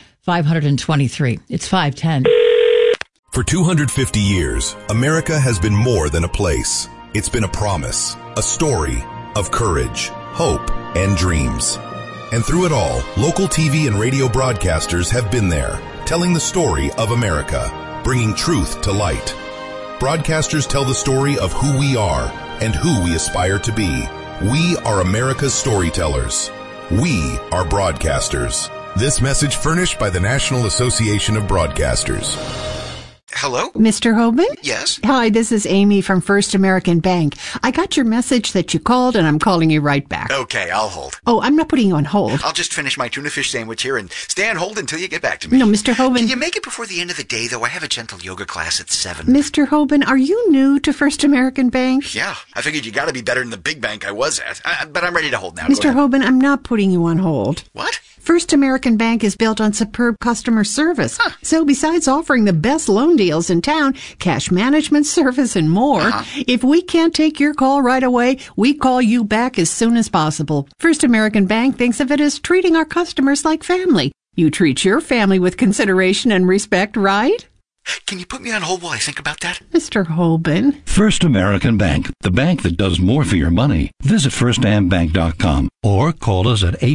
523. It's 510. For 250 years, America has been more than a place. It's been a promise, a story of courage, hope, and dreams. And through it all, local TV and radio broadcasters have been there, telling the story of America, bringing truth to light. Broadcasters tell the story of who we are and who we aspire to be. We are America's storytellers. We are broadcasters. This message furnished by the National Association of Broadcasters. Hello? Mr. Hoban? Yes? Hi, this is Amy from First American Bank. I got your message that you called, and I'm calling you right back. Okay, I'll hold. Oh, I'm not putting you on hold. I'll just finish my tuna fish sandwich here and stay on hold until you get back to me. No, Mr. Hoban. Can you make it before the end of the day, though? I have a gentle yoga class at 7. Mr. Hoban, are you new to First American Bank? Yeah, I figured you gotta be better than the big bank I was at. But I'm ready to hold now. Mr. Hoban, I'm not putting you on hold. What? First American Bank is built on superb customer service. Huh. So besides offering the best loan deals in town, cash management service, and more, if we can't take your call right away, we call you back as soon as possible. First American Bank thinks of it as treating our customers like family. You treat your family with consideration and respect, right? Can you put me on hold while I think about that? Mr. Holben. First American Bank, the bank that does more for your money. Visit firstambank.com or call us at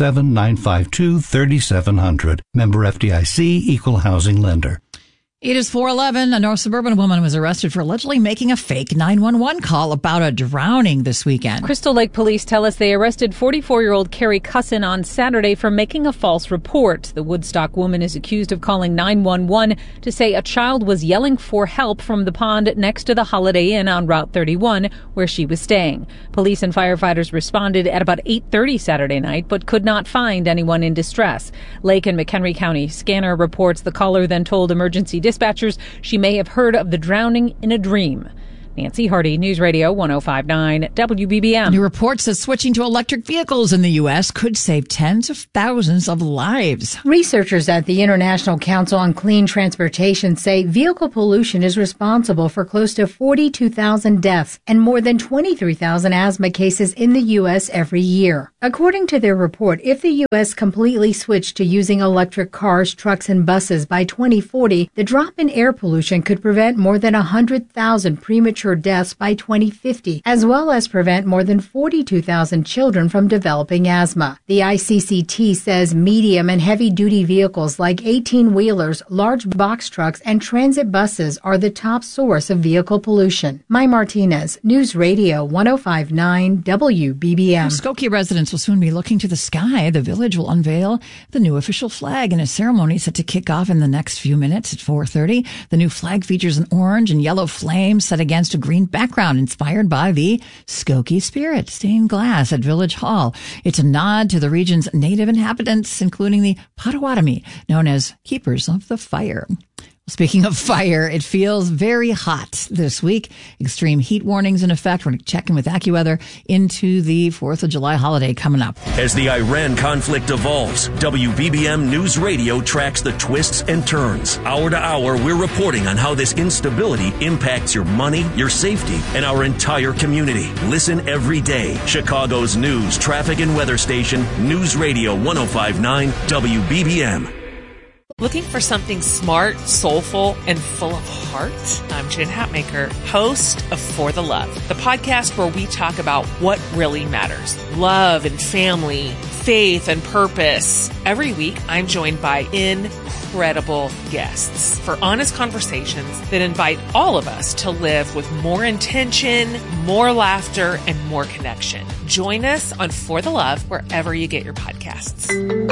847-952-3700. Member FDIC, Equal Housing Lender. It is 4:11. A North Suburban woman was arrested for allegedly making a fake 911 call about a drowning this weekend. Crystal Lake police tell us they arrested 44-year-old Carrie Cussin on Saturday for making a false report. The Woodstock woman is accused of calling 911 to say a child was yelling for help from the pond next to the Holiday Inn on Route 31, where she was staying. Police and firefighters responded at about 8:30 Saturday night, but could not find anyone in distress. Lake and McHenry County Scanner reports the caller then told emergency dispatchers she may have heard of the drowning in a dream. Nancy Hardy, News Radio 105.9 WBBM. New reports that switching to electric vehicles in the U.S. could save tens of thousands of lives. Researchers at the International Council on Clean Transportation say vehicle pollution is responsible for close to 42,000 deaths and more than 23,000 asthma cases in the U.S. every year. According to their report, if the U.S. completely switched to using electric cars, trucks, and buses by 2040, the drop in air pollution could prevent more than 100,000 premature deaths by 2050, as well as prevent more than 42,000 children from developing asthma. The ICCT says medium and heavy-duty vehicles like 18-wheelers, large box trucks, and transit buses are the top source of vehicle pollution. Mai Martinez, News Radio 105.9 WBBM. Skokie residents will soon be looking to the sky. The village will unveil the new official flag in a ceremony set to kick off in the next few minutes at 4:30. The new flag features an orange and yellow flame set against a green background inspired by the Skokie spirit, stained glass at Village Hall. It's a nod to the region's native inhabitants, including the Potawatomi, known as keepers of the fire. Speaking of fire, it feels very hot this week. Extreme heat warnings in effect. We're checking with AccuWeather into the 4th of July holiday coming up. As the Iran conflict evolves, WBBM News Radio tracks the twists and turns. Hour to hour, we're reporting on how this instability impacts your money, your safety, and our entire community. Listen every day. Chicago's news, traffic, and weather station, News Radio 105.9 WBBM. Looking for something smart, soulful, and full of heart? I'm Jen Hatmaker, host of For the Love, the podcast where we talk about what really matters. Love and family, faith and purpose. Every week, I'm joined by incredible guests for honest conversations that invite all of us to live with more intention, more laughter, and more connection. Join us on For the Love wherever you get your podcasts.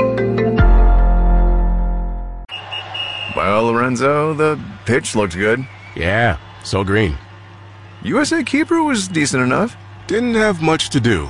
Well, Lorenzo, the pitch looked good. Yeah, so green. USA Keeper was decent enough. Didn't have much to do.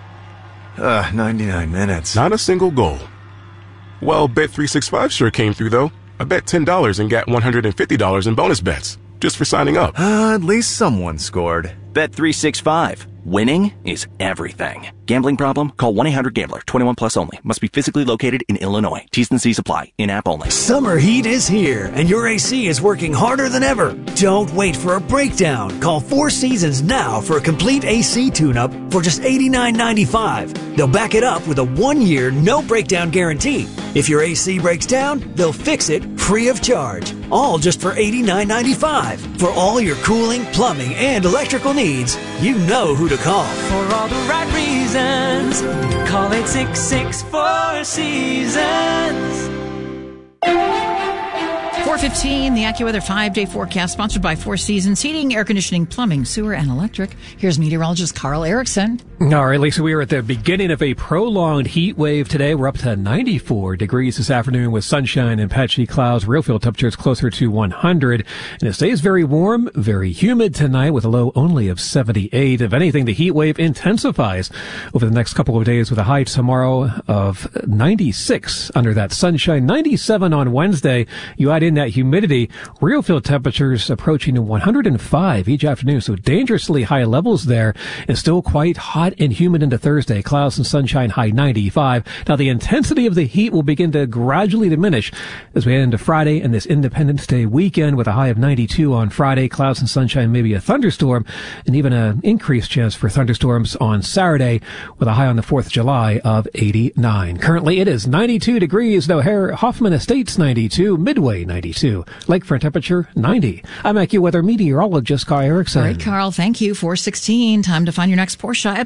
99 minutes. Not a single goal. Well, Bet365 sure came through, though. I bet $10 and got $150 in bonus bets, just for signing up. At least someone scored. Bet365. Winning is everything. Gambling problem? Call 1-800-GAMBLER. 21 plus only. Must be physically located in Illinois. T's and C's apply. In-app only. Summer heat is here, and your AC is working harder than ever. Don't wait for a breakdown. Call Four Seasons now for a complete AC tune-up for just $89.95. They'll back it up with a 1-year no-breakdown guarantee. If your AC breaks down, they'll fix it free of charge. All just for $89.95. For all your cooling, plumbing, and electrical needs, you know who to call. For all the right reasons, call 866-4 Seasons. 4:15, the AccuWeather 5-day forecast, sponsored by Four Seasons Heating, Air Conditioning, Plumbing, Sewer, and Electric. Here's meteorologist Carl Erickson. All right, Lisa, we are at the beginning of a prolonged heat wave today. We're up to 94 degrees this afternoon with sunshine and patchy clouds. Real field temperatures closer to 100. And it stays very warm, very humid tonight with a low only of 78. If anything, the heat wave intensifies over the next couple of days with a high tomorrow of 96 under that sunshine, 97 on Wednesday. You add in that humidity, real field temperatures approaching 105 each afternoon. So dangerously high levels there, and still quite hot and humid into Thursday. Clouds and sunshine, high 95. Now the intensity of the heat will begin to gradually diminish as we head into Friday and this Independence Day weekend with a high of 92 on Friday. Clouds and sunshine, maybe a thunderstorm, and even an increased chance for thunderstorms on Saturday with a high on the 4th of July of 89. Currently it is 92 degrees, though Hoffman Estates 92, Midway 96. 72. Lakefront temperature 90. I'm AccuWeather meteorologist Carl Erickson. All right, Carl, thank you. 4:16. Time to find your next Porsche at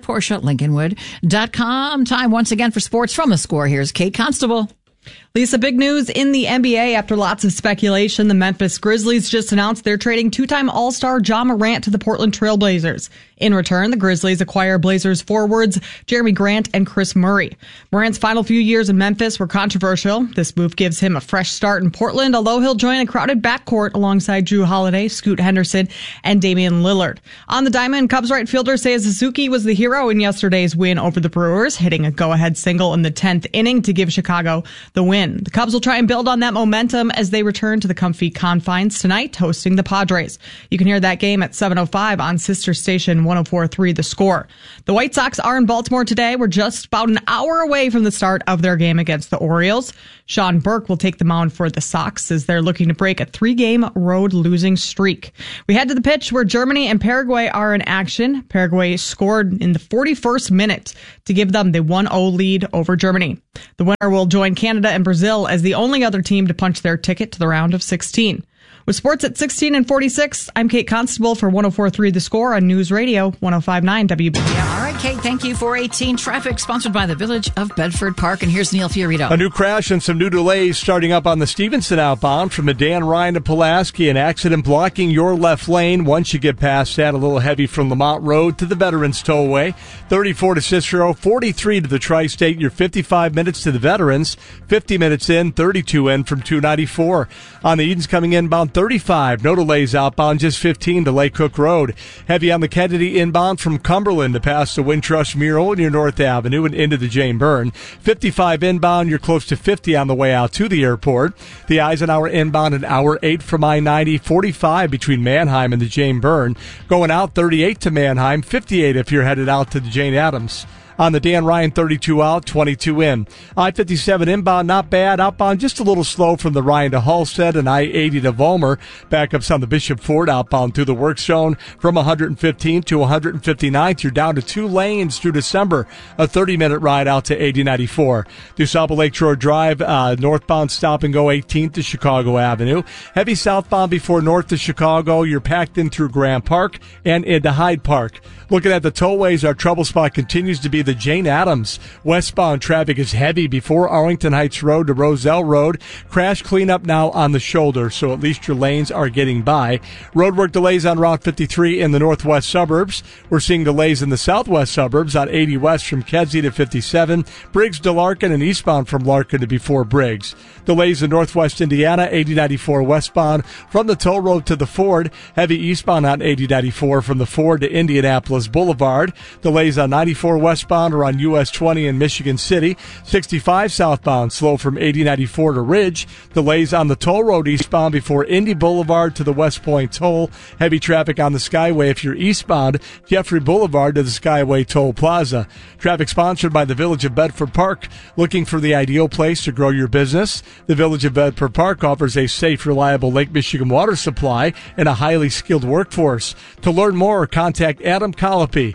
PorscheLincolnwood.com. Time once again for sports from The Score. Here's Kate Constable. Lisa, big news in the NBA after lots of speculation. The Memphis Grizzlies just announced they're trading two-time All-Star Ja Morant to the Portland Trail Blazers. In return, the Grizzlies acquire Blazers forwards Jeremy Grant and Chris Murray. Morant's final few years in Memphis were controversial. This move gives him a fresh start in Portland, although he'll join a crowded backcourt alongside Jrue Holiday, Scoot Henderson, and Damian Lillard. On the diamond, Cubs right fielder Seiya Suzuki was the hero in yesterday's win over the Brewers, hitting a go-ahead single in the 10th inning to give Chicago the win. The Cubs will try and build on that momentum as they return to the comfy confines tonight, hosting the Padres. You can hear that game at 7:05 on sister station 104.3 The Score. The White Sox are in Baltimore today. We're just about an hour away from the start of their game against the Orioles. Sean Burke will take the mound for the Sox as they're looking to break a 3-game road losing streak. We head to the pitch where Germany and Paraguay are in action. Paraguay scored in the 41st minute to give them the 1-0 lead over Germany. The winner will join Canada and Brazil as the only other team to punch their ticket to the round of 16. With sports at 16 and 46, I'm Kate Constable for 104.3 The Score on News Radio 105.9 WBBM. All right, Kate, thank you. 418 traffic sponsored by the Village of Bedford Park. And here's Neil Fiorito. A new crash and some new delays starting up on the Stevenson outbound from Dan Ryan to Pulaski. An accident blocking your left lane. Once you get past that, a little heavy from Lamont Road to the Veterans Tollway. 34 to Cicero, 43 to the Tri-State. You're 55 minutes to the Veterans. 50 minutes in, 32 in from 294. On the Edens coming inbound, 35. No delays outbound, just 15 to Lake Cook Road. Heavy on the Kennedy inbound from Cumberland to pass the Windrush Mural near North Avenue and into the Jane Byrne. 55 inbound, you're close to 50 on the way out to the airport. The Eisenhower inbound an hour 8 from I-90, 45 between Manheim and the Jane Byrne. Going out 38 to Manheim, 58 if you're headed out to the Jane Addams. On the Dan Ryan, 32 out, 22 in. I-57 inbound, not bad. Outbound, just a little slow from the Ryan to Halstead and I-80 to Vollmer. Backups on the Bishop Ford outbound through the work zone from 115th to 159th. You're down to 2 lanes through December. A 30-minute ride out to 8094. DuSable Lakeshore Drive, northbound stop and go 18th to Chicago Avenue. Heavy southbound before north to Chicago. You're packed in through Grant Park and into Hyde Park. Looking at the tollways, our trouble spot continues to be the Jane Addams. Westbound traffic is heavy before Arlington Heights Road to Roselle Road. Crash cleanup now on the shoulder, so at least your lanes are getting by. Roadwork delays on Route 53 in the northwest suburbs. We're seeing delays in the southwest suburbs on 80 west from Kedzie to 57. Briggs to Larkin and eastbound from Larkin to before Briggs. Delays in northwest Indiana, 8094 westbound from the toll road to the Ford. Heavy eastbound on 8094 from the Ford to Indianapolis Boulevard. Delays on 94 westbound or on US 20 in Michigan City. 65 southbound slow from 8094 to Ridge. Delays on the toll road eastbound before Indy Boulevard to the West Point Toll. Heavy traffic on the Skyway if you're eastbound. Jeffrey Boulevard to the Skyway Toll Plaza. Traffic sponsored by the Village of Bedford Park. Looking for the ideal place to grow your business? The Village of Bedford Park offers a safe, reliable Lake Michigan water supply and a highly skilled workforce. To learn more, contact Adam Collopy,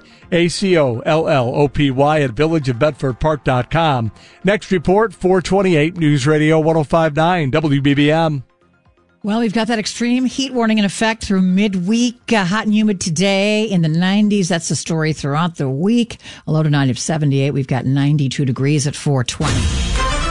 ACOLLOPY at villageofbedfordpark.com. Next report, 428 News Radio 105.9 WBBM. Well, we've got that extreme heat warning in effect through midweek. Hot and humid today in the 90s. That's the story throughout the week. A low tonight of 78. We've got 92 degrees at 420.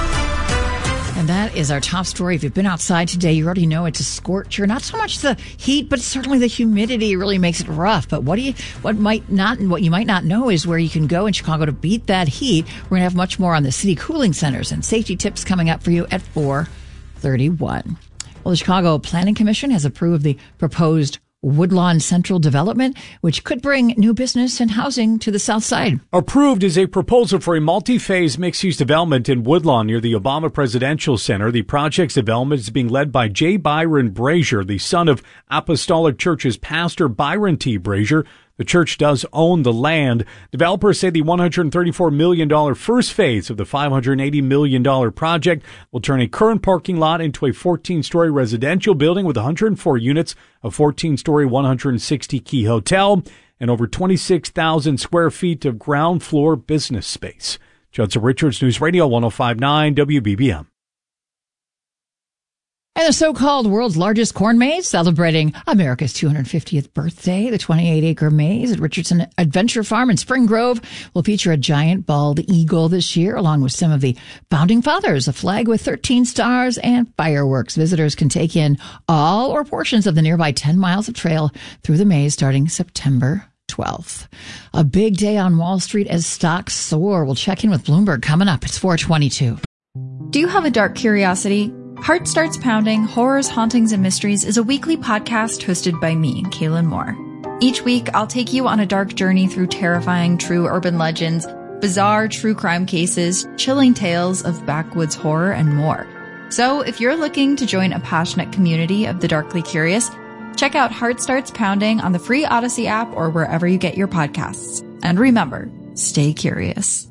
And that is our top story. If you've been outside today, you already know it's a scorcher. Not so much the heat, but certainly the humidity really makes it rough. But what you might not know is where you can go in Chicago to beat that heat. We're going to have much more on the city cooling centers and safety tips coming up for you at 4:31. Well, the Chicago Planning Commission has approved the proposed Woodlawn Central development, which could bring new business and housing to the south side. Approved is a proposal for a multi-phase mixed-use development in Woodlawn near the Obama Presidential Center. The project's development is being led by J. Byron Brazier, the son of Apostolic Church's pastor Byron T. Brazier. The church does own the land. Developers say the $134 million first phase of the $580 million project will turn a current parking lot into a 14-story residential building with 104 units, a 14-story 160-key hotel, and over 26,000 square feet of ground floor business space. Judson Richards, News Radio 105.9 WBBM. And the so-called world's largest corn maze, celebrating America's 250th birthday, the 28-acre maze at Richardson Adventure Farm in Spring Grove will feature a giant bald eagle this year, along with some of the founding fathers, a flag with 13 stars, and fireworks. Visitors can take in all or portions of the nearby 10 miles of trail through the maze starting September 12th. A big day on Wall Street as stocks soar. We'll check in with Bloomberg coming up. It's 4:22. Do you have a dark curiosity? Heart Starts Pounding, Horrors, Hauntings, and Mysteries is a weekly podcast hosted by me, Kaylin Moore. Each week, I'll take you on a dark journey through terrifying true urban legends, bizarre true crime cases, chilling tales of backwoods horror, and more. So if you're looking to join a passionate community of the darkly curious, check out Heart Starts Pounding on the free Odyssey app or wherever you get your podcasts. And remember, stay curious.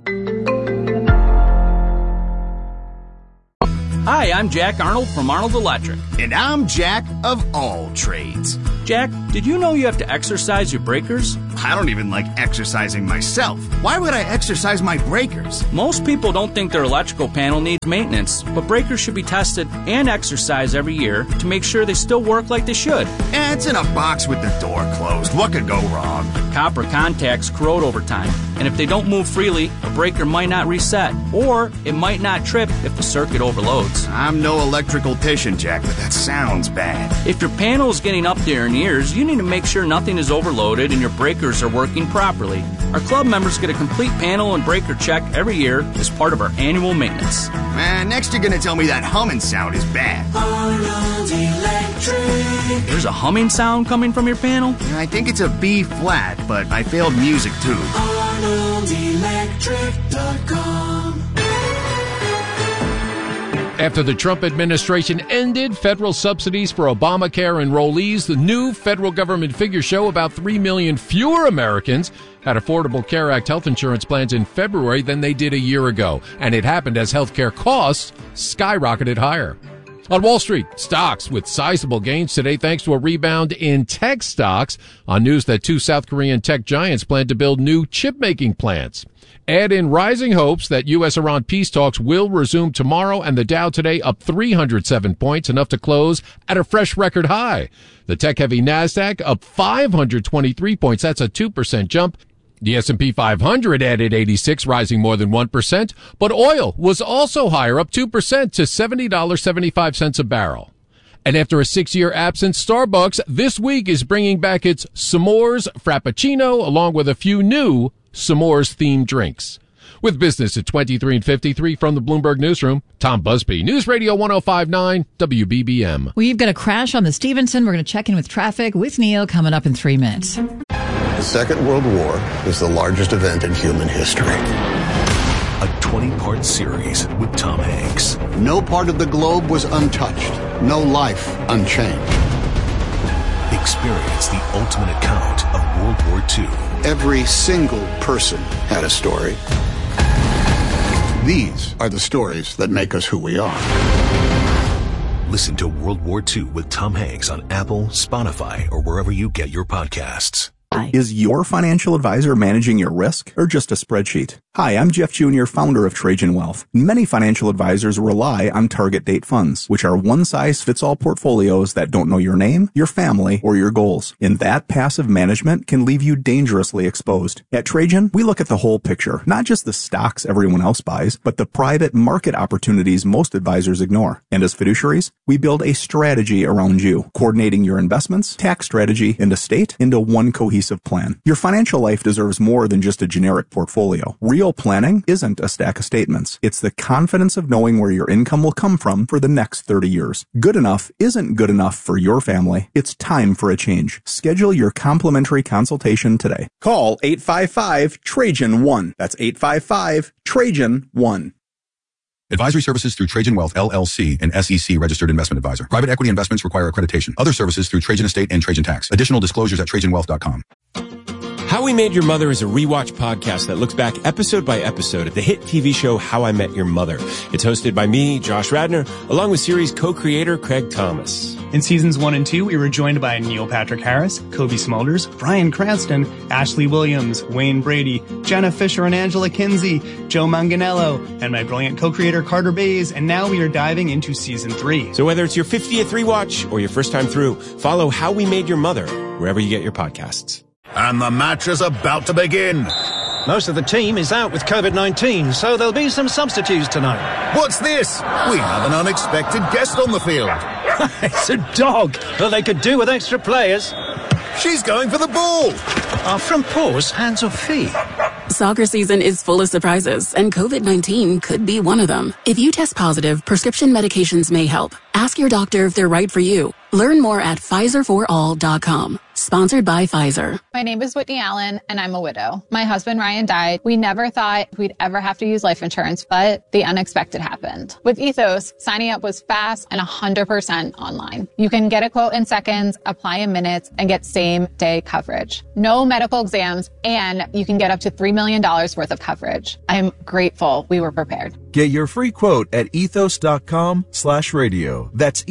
Hi, I'm Jack Arnold from Arnold Electric. And I'm Jack of All Trades. Jack, did you know you have to exercise your breakers? I don't even like exercising myself. Why would I exercise my breakers? Most people don't think their electrical panel needs maintenance, but breakers should be tested and exercised every year to make sure they still work like they should. It's in a box with the door closed. What could go wrong? Copper contacts corrode over time, and if they don't move freely, a breaker might not reset, or it might not trip if the circuit overloads. I'm no electrical-tician, Jack, but that sounds bad. If your panel is getting up there in years, you need to make sure nothing is overloaded and your breakers are working properly. Our club members get a complete panel and breaker check every year as part of our annual maintenance. Man, next you're going to tell me that humming sound is bad. Arnold Electric. There's a humming sound coming from your panel? I think it's a B flat, but I failed music too. ArnoldElectric.com. After the Trump administration ended federal subsidies for Obamacare enrollees, the new federal government figures show about 3 million fewer Americans had Affordable Care Act health insurance plans in February than they did a year ago. And it happened as healthcare costs skyrocketed higher. On Wall Street, stocks with sizable gains today thanks to a rebound in tech stocks on news that 2 South Korean tech giants plan to build new chip-making plants. Add in rising hopes that U.S.-Iran peace talks will resume tomorrow, and the Dow today up 307 points, enough to close at a fresh record high. The tech-heavy NASDAQ up 523 points. That's a 2% jump. The S&P 500 added 86, rising more than 1%, but oil was also higher, up 2% to $70.75 a barrel. And after a 6-year absence, Starbucks this week is bringing back its S'mores Frappuccino along with a few new S'mores-themed drinks. With business at 23 and 53 from the Bloomberg Newsroom, Tom Busby, News Radio 105.9 WBBM. We've got a crash on the Stevenson. We're going to check in with traffic with Neil coming up in 3 minutes. The Second World War is the largest event in human history. A 20-part series with Tom Hanks. No part of the globe was untouched. No life unchanged. Experience the ultimate account of World War II. Every single person had a story. These are the stories that make us who we are. Listen to World War II with Tom Hanks on Apple, Spotify, or wherever you get your podcasts. Is your financial advisor managing your risk or just a spreadsheet? Hi, I'm Jeff Jr., founder of Trajan Wealth. Many financial advisors rely on target date funds, which are one-size-fits-all portfolios that don't know your name, your family, or your goals. And that passive management can leave you dangerously exposed. At Trajan, we look at the whole picture, not just the stocks everyone else buys, but the private market opportunities most advisors ignore. And as fiduciaries, we build a strategy around you, coordinating your investments, tax strategy, and estate into one cohesive plan. Your financial life deserves more than just a generic portfolio. Real planning isn't a stack of statements. It's the confidence of knowing where your income will come from for the next 30 years. Good enough isn't good enough for your family. It's time for a change. Schedule your complimentary consultation today. Call 855-TRAJAN-1. That's 855-TRAJAN-1. Advisory services through Trajan Wealth, LLC, an SEC registered investment advisor. Private equity investments require accreditation. Other services through Trajan Estate and Trajan Tax. Additional disclosures at TrajanWealth.com. How We Made Your Mother is a rewatch podcast that looks back episode by episode at the hit TV show How I Met Your Mother. It's hosted by me, Josh Radnor, along with series co-creator Craig Thomas. In seasons 1 and 2, we were joined by Neil Patrick Harris, Kobe Smulders, Bryan Cranston, Ashley Williams, Wayne Brady, Jenna Fisher and Angela Kinsey, Joe Manganiello, and my brilliant co-creator Carter Bays, and now we are diving into season 3. So whether it's your 50th rewatch or your first time through, follow How We Made Your Mother wherever you get your podcasts. And the match is about to begin. Most of the team is out with COVID-19, so there'll be some substitutes tonight. What's this? We have an unexpected guest on the field. It's a dog. Well, they could do with extra players. She's going for the ball. Are front paws hands or feet? Soccer season is full of surprises, and COVID-19 could be one of them. If you test positive, prescription medications may help. Ask your doctor if they're right for you. Learn more at PfizerForAll.com. Sponsored by Pfizer. My name is Whitney Allen, and I'm a widow. My husband, Ryan, died. We never thought we'd ever have to use life insurance, but the unexpected happened. With Ethos, signing up was fast and 100% online. You can get a quote in seconds, apply in minutes, and get same-day coverage. No medical exams, and you can get up to $3 million worth of coverage. I'm grateful we were prepared. Get your free quote at ethos.com/radio. That's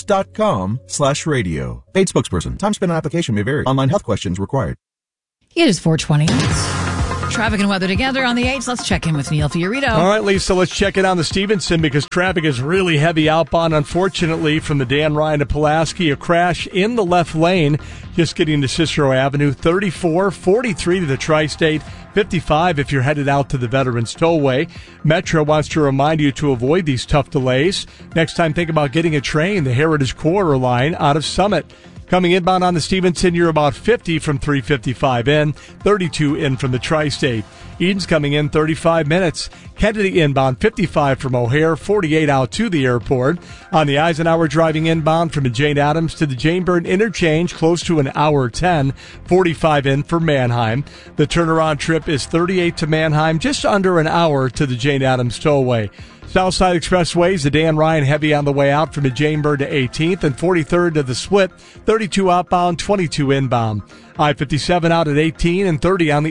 ethos.com/radio. Paid spokesperson. Time spent on application may vary. Online health questions required. It is 4:20. Traffic and weather together on the 8s. Let's check in with Neil Fiorito. All right, Lisa, let's check it on the Stevenson because traffic is really heavy outbound, unfortunately, from the Dan Ryan to Pulaski. A crash in the left lane, just getting to Cicero Avenue. 34, 43 to the Tri-State, 55 if you're headed out to the Veterans Tollway. Metro wants to remind you to avoid these tough delays. Next time, think about getting a train, the Heritage Corridor line out of Summit. Coming inbound on the Stevenson, you're about 50 from 355 in, 32 in from the Tri-State. Eden's coming in 35 minutes. Kennedy inbound 55 from O'Hare, 48 out to the airport. On the Eisenhower driving inbound from Jane Addams to the Jane Byrne interchange, close to an hour 10, 45 in for Manheim. The turnaround trip is 38 to Manheim, just under an hour to the Jane Addams Tollway. Southside Expressways, the Dan Ryan heavy on the way out from the Jane Byrne to 18th and 43rd to the Split, 32 outbound, 22 inbound. I-57 out at 18 and 30 on the